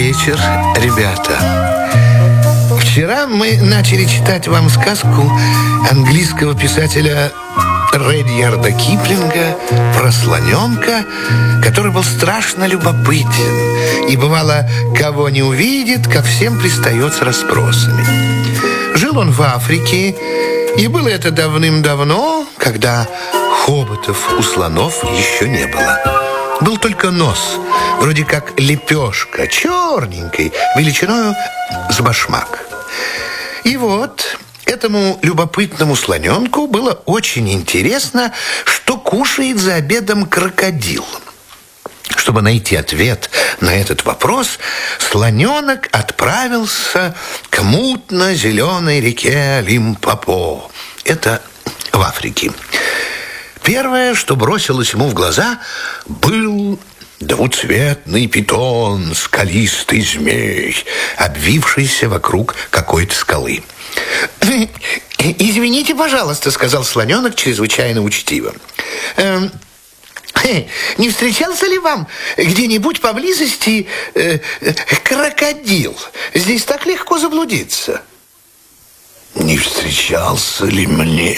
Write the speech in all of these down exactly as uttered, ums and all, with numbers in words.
вечер, ребята. Вчера мы начали читать вам сказку английского писателя Редьярда Киплинга про слоненка, который был страшно любопытен и, бывало, кого не увидит, ко всем пристает с расспросами. Жил он в Африке, и было это давным-давно, когда хоботов у слонов еще не было. Был только нос, вроде как лепешка, черненькой, величиною с башмак. И вот этому любопытному слоненку было очень интересно, что кушает за обедом крокодил. Чтобы найти ответ на этот вопрос, слоненок отправился к мутно-зеленой реке Лимпопо. Это в Африке. Первое, что бросилось ему в глаза, был двуцветный питон, скалистый змей, обвившийся вокруг какой-то скалы. «Извините, пожалуйста», — сказал слоненок чрезвычайно учтиво. «Эм, не встречался ли вам где-нибудь поблизости э, э, крокодил? Здесь так легко заблудиться». «Не встречался ли мне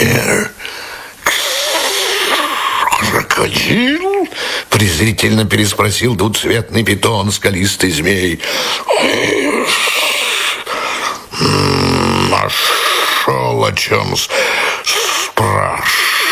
крокодил?» — презрительно переспросил двуцветный питон, скалистый змей. «Нашел о чем спрашивать».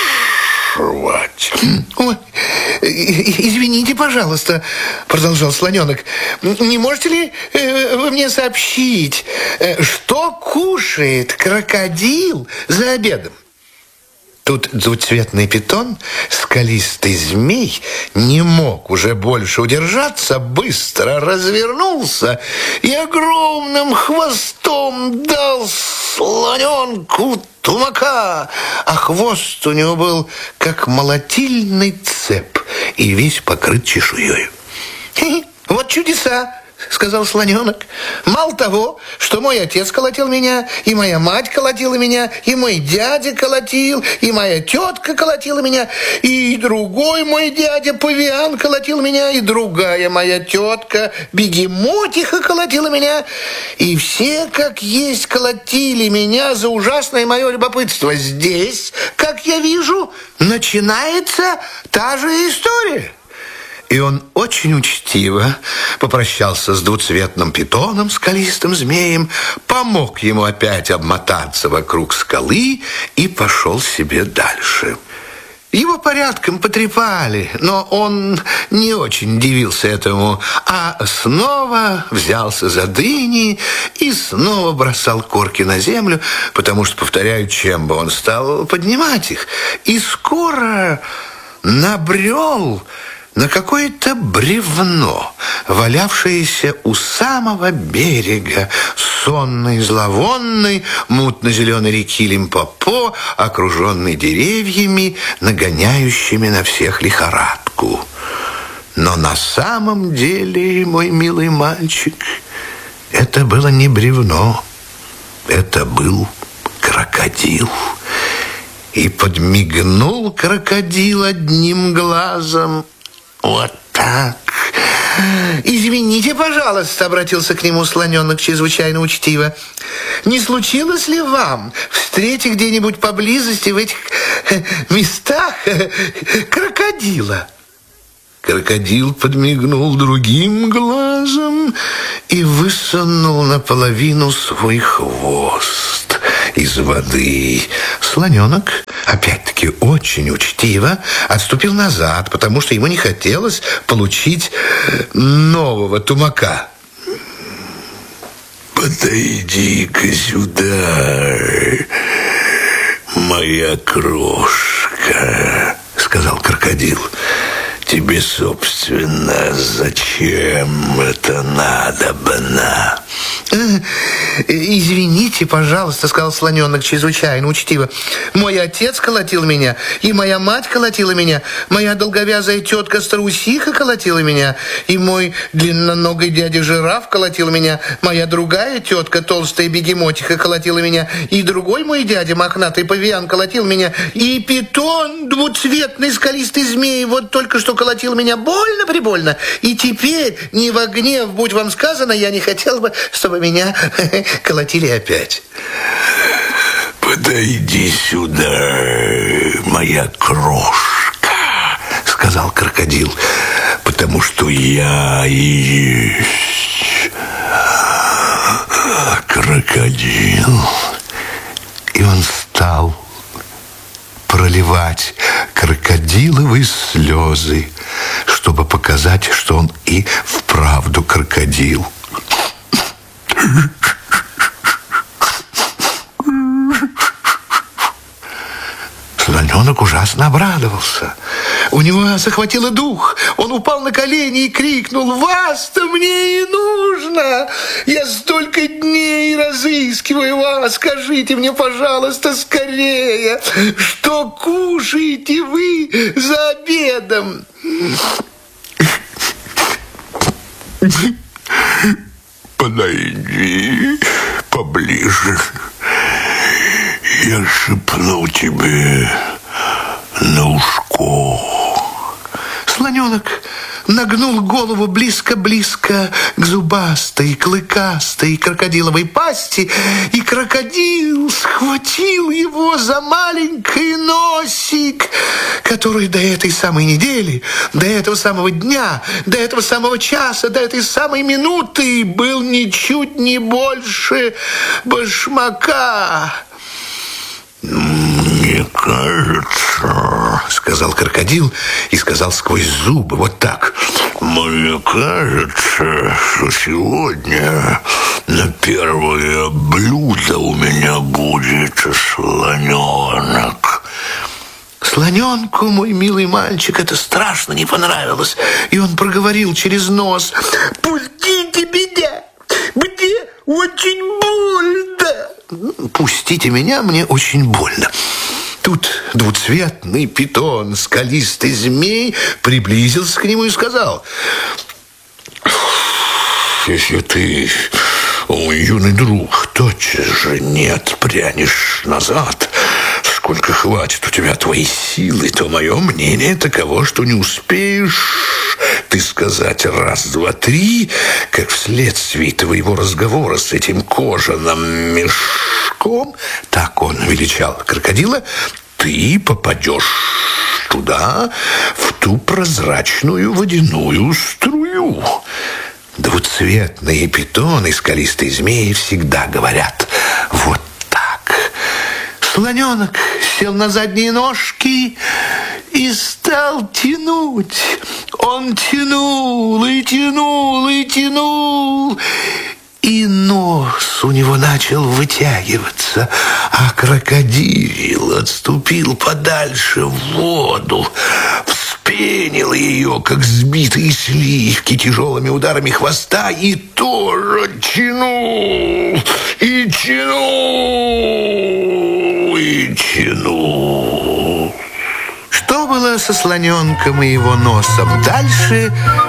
«Ой, извините, пожалуйста», — продолжал слоненок, «не можете ли э, вы мне сообщить, э, что кушает крокодил за обедом?» Тут двуцветный питон, скалистый змей, не мог уже больше удержаться, быстро развернулся и огромным хвостом дал слоненку тумака, а хвост у него был как молотильный цеп и весь покрыт чешуей. «Вот чудеса», — сказал слоненок. «Мало того, что мой отец колотил меня, и моя мать колотила меня, и мой дядя колотил, и моя тетка колотила меня, и другой мой дядя павиан колотил меня, и другая моя тетка бегемотиха колотила меня, и все, как есть, колотили меня за ужасное мое любопытство. Здесь, как я вижу, начинается та же история». И он очень учтиво попрощался с двуцветным питоном, скалистым змеем, помог ему опять обмотаться вокруг скалы и пошел себе дальше. Его порядком потрепали, но он не очень дивился этому, а снова взялся за дыни и снова бросал корки на землю, потому что, повторяю, чем бы он стал поднимать их. И скоро набрел на какое-то бревно, валявшееся у самого берега сонной, зловонной, мутно-зеленой реки Лимпопо, окруженной деревьями, нагоняющими на всех лихорадку. Но на самом деле, мой милый мальчик, это было не бревно, это был крокодил. И подмигнул крокодил одним глазом. Вот так. «Извините, пожалуйста», — обратился к нему слоненок чрезвычайно учтиво, «не случилось ли вам встретить где-нибудь поблизости в этих местах крокодила?» Крокодил подмигнул другим глазом и высунул наполовину свой хвост из воды. Слоненок, опять-таки очень учтиво, отступил назад, потому что ему не хотелось получить нового тумака. «Подойди-ка сюда, моя крошка», — сказал крокодил. «Тебе, собственно, зачем это надобно?» «Извините, пожалуйста», — сказал слоненок чрезвычайно учтиво. «Мой отец колотил меня, и моя мать колотила меня, моя долговязая тетка-старусиха колотила меня, и мой длинноногий дядя-жираф колотил меня, моя другая тетка, толстая бегемотиха, колотила меня, и другой мой дядя, мохнатый павиан, колотил меня, и питон, двуцветный скалистый змей, вот только что колотил меня больно-прибольно, и теперь, не во гнев, будь вам сказано, я не хотел бы, чтобы меня колотили опять». «Подойди сюда, моя крошка», — сказал крокодил, «потому что я и есть крокодил». И он стал проливать крокодиловые слезы, чтобы показать, что он и вправду крокодил. Слоненок ужасно обрадовался. У него захватило дух. Он упал на колени и крикнул: «Вас-то мне и нужно! Я столько дней разыскиваю вас! Скажите мне, пожалуйста, скорее, что кушаете вы за обедом?» «Подойди поближе. Я шепну тебе на ушко». Слоненок нагнул голову близко-близко к зубастой, клыкастой крокодиловой пасти, и крокодил схватил его за маленький носик, который до этой самой недели, до этого самого дня, до этого самого часа, до этой самой минуты был ничуть не больше башмака. «Мне кажется, — сказал крокодил и сказал сквозь зубы вот так, — мне кажется, что сегодня на первое блюдо у меня будет слоненок». Слоненку, мой милый мальчик, это страшно не понравилось, и он проговорил через нос: «Пустите меня, мне очень больно». «Пустите меня, мне очень больно». Тут двуцветный питон, скалистый змей, приблизился к нему и сказал: «Если ты, о, юный друг, тотчас же не отпрянешь назад, сколько хватит у тебя твоей силы, то мое мнение таково, что не успеешь ты сказать раз, два, три, как вследствие твоего разговора с этим кожаным мешком, так он величал крокодила, ты попадешь туда, в ту прозрачную водяную струю». Двуцветные питоны и скалистые змеи всегда говорят вот так. Слоненок сел на задние ножки и стал тянуть. Он тянул и тянул и тянул, и нос у него начал вытягиваться, а крокодил отступил подальше в воду, вспенил ее, как сбитые сливки, тяжелыми ударами хвоста, и тоже тянул, и тянул, и тянул. Что было со слоненком и его носом дальше,